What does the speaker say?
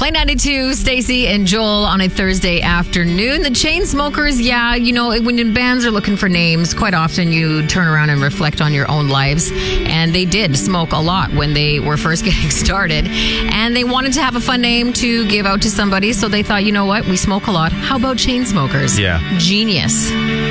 Play 92, Stacey and Joel on a Thursday afternoon. The Chainsmokers, when bands are looking for names, quite often you turn around and reflect on your own lives. And they did smoke a lot when they were first getting started. And they wanted to have a fun name to give out to somebody. So they thought, you know what? We smoke a lot. How about Chainsmokers? Yeah. Genius.